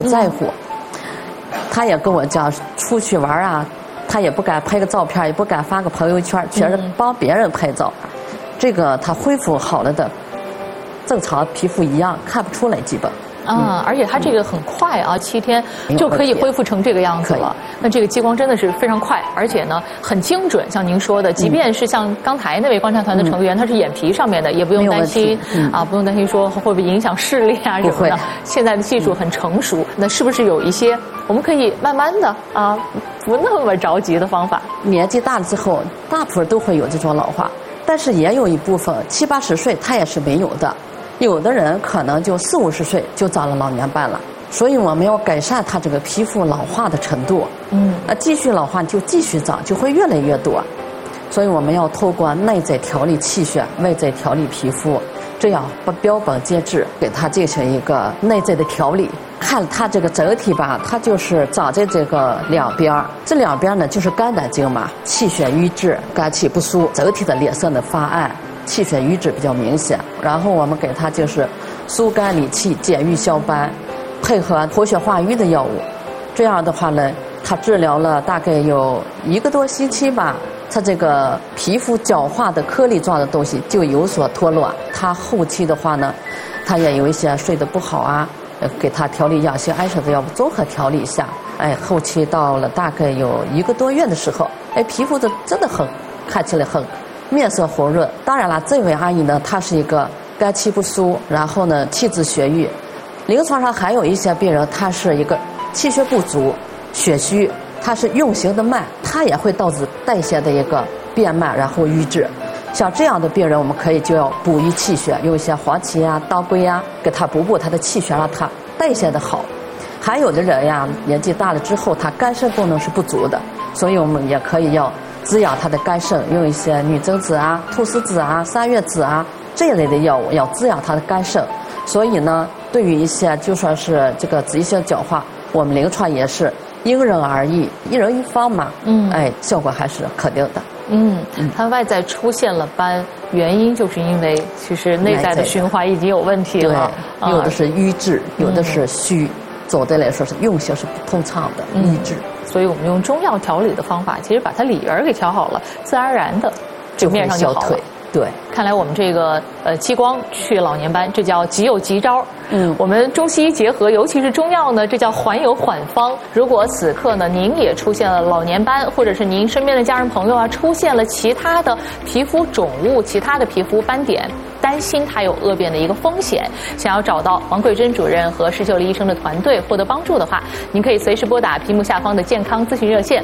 在乎。他也跟我讲，出去玩啊，他也不敢拍个照片，也不敢发个朋友圈，全是帮别人拍照。这个他恢复好了的，正常皮肤一样，看不出来基本。 而且它这个很快啊，7天就可以恢复成这个样子了。那这个激光真的是非常快，而且呢很精准。像您说的，即便是像刚才那位观察团的成员，他是眼皮上面的，也不用担心不用担心说会不会影响视力啊什么的。现在的技术很成熟，那是不是有一些我们可以慢慢的不那么着急的方法？ 年纪大了之后，大部分都会有这种老化，但是也有一部分70、80岁他也是没有的。有的人可能就40、50岁就长了老年斑了，所以我们要改善他这个皮肤老化的程度。继续老化就继续长，就会越来越多。所以我们要透过内在调理气血，外在调理皮肤，这样把标本兼治，给他进行一个内在的调理。看他这个整体吧，它就是长在这个两边，这两边呢就是肝胆经嘛，气血瘀滞，肝气不舒，整体的脸色呢发暗。气血瘀滞比较明显，然后我们给他就是疏肝理气、减瘀消斑，配合活血化瘀的药物。这样的话呢，他治疗了大概有1个多星期吧，他这个皮肤角化的颗粒状的东西就有所脱落。他后期的话呢，他也有一些睡得不好啊，给他调理养心安神的药物综合调理一下。后期到了大概有1个多月的时候，皮肤真的看起来很面色红润。当然了，这位阿姨呢，她是一个肝气不舒，然后呢气滞血瘀。临床上还有一些病人，他是一个气血不足、血虚，他是运行的慢，他也会导致代谢的一个变慢，然后瘀滞。像这样的病人，我们可以就要补益气血，用一些黄芪啊、当归啊，给他补他的气血，让他代谢的好。还有的人呀，年纪大了之后，他肝肾功能是不足的，所以我们也可以要滋养他的肝肾，用一些女贞子啊、菟丝子啊、三月子啊这一类的药物，要滋养他的肝肾。所以呢，对于一些就说是这个脂溢性角化，我们临床也是因人而异，一人一方嘛。效果还是肯定的。 它外在出现了斑，原因就是因为其实内在的循环已经有问题了。 有的是瘀滞，有的是虚。总的来说是用性是不通畅的瘀滞。 所以我们用中药调理的方法，其实把它里边给调好了，自然而然的就面上就好了。 对， 看来我们这个激光去老年斑，这叫急有急招。我们中西医结合，尤其是中药呢，这叫缓有缓方。如果此刻呢，您也出现了老年斑，或者是您身边的家人朋友出现了其他的皮肤肿物、其他的皮肤斑点，担心它有恶变的一个风险，想要找到王桂珍主任和施秀丽医生的团队获得帮助的话，您可以随时拨打屏幕下方的健康咨询热线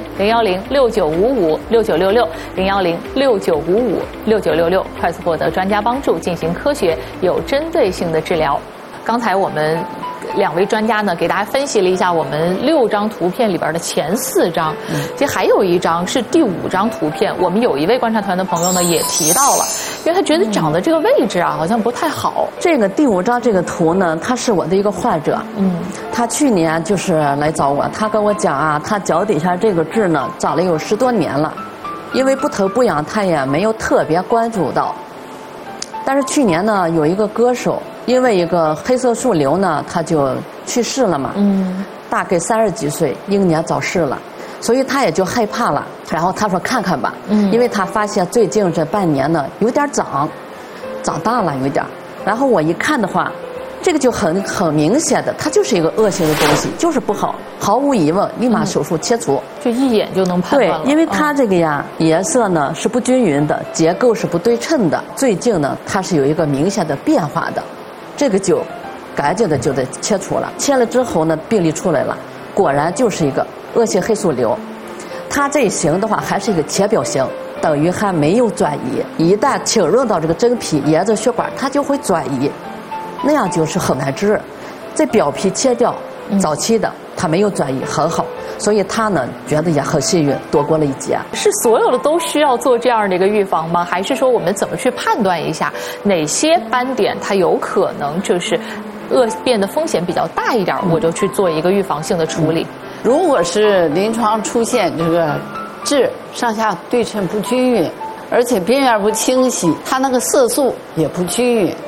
010-6955-6966，010-6955-6966，快速获得专家帮助，进行科学有针对性的治疗。刚才我们2位专家呢，给大家分析了一下我们6张图片里边的前4张，其实还有一张是第5张图片。我们有一位观察团的朋友呢也提到了，因为他觉得长的这个位置好像不太好。 这个第5张这个图呢，他是我的一个患者，他去年就是来找我，他跟我讲他脚底下这个痣呢长了有10多年了，因为不疼不痒，他也没有特别关注到。但是去年呢，有一个歌手因为一个黑色素瘤呢，他就去世了嘛。大概30几岁，英年早逝了，所以他也就害怕了。然后他说看看吧，因为他发现最近这半年呢有点长大了有点。然后我一看的话，这个就很明显的，它就是一个恶性的东西，就是不好，毫无疑问，立马手术切除， 就一眼就能判断了。 对，因为它这个颜色呢是不均匀的，结构是不对称的，最近呢它是有一个明显的变化的，这个就赶紧的就得切除了。切了之后呢，病例出来了，果然就是一个恶性黑素瘤，它这一型的话还是一个浅表型，等于还没有转移，一旦侵入到这个真皮，沿着血管它就会转移。那样就是很难治，这表皮切掉，早期的它没有转移，很好，所以他呢觉得也很幸运，躲过了一劫。 是所有的都需要做这样的一个预防吗？还是说我们怎么去判断一下哪些斑点它有可能就是恶变的风险比较大一点，我就去做一个预防性的处理？ 如果是临床出现这个痣上下对称不均匀，而且边缘不清晰，它那个色素也不均匀，